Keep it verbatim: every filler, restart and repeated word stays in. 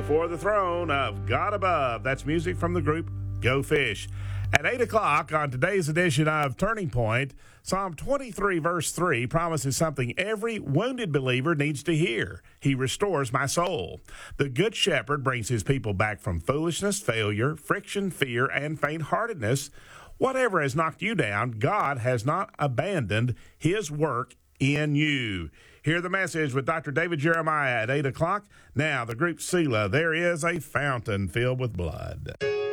before the throne of God above. That's music from the group Go Fish. At eight o'clock on today's edition of Turning Point, Psalm twenty-three, verse three promises something every wounded believer needs to hear. He restores my soul. The Good Shepherd brings his people back from foolishness, failure, friction, fear, and faint-heartedness. Whatever has knocked you down, God has not abandoned his work in you. Hear the message with Doctor David Jeremiah at eight o'clock. Now, the group Selah, there is a fountain filled with blood.